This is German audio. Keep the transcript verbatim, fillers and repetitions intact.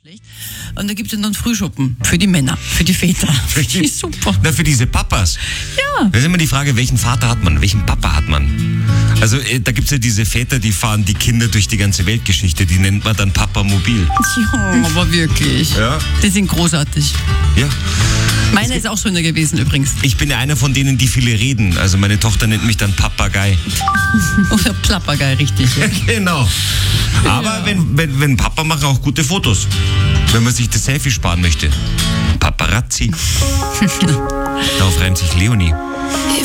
schlecht. Und da gibt es dann Frühschuppen für die Männer, für die Väter. Für die, die super. Na, für diese Papas. Ja. Das ist immer die Frage, welchen Vater hat man, welchen Papa hat man? Also äh, da gibt es ja diese Väter, die fahren die Kinder durch die ganze Weltgeschichte, die nennt man dann Papa Mobil. Ja, aber wirklich. Ja. Die sind großartig. Ja. Meine ist auch so eine gewesen übrigens. Ich bin ja einer von denen, die viele reden. Also meine Tochter nennt mich dann Papagei. Oder Plappergeil, richtig. Ja. Genau. Aber Ja. wenn, wenn, wenn Papa macht auch gute Fotos. Wenn man sich das Selfie sparen möchte. Paparazzi. Darauf reimt sich Leonie.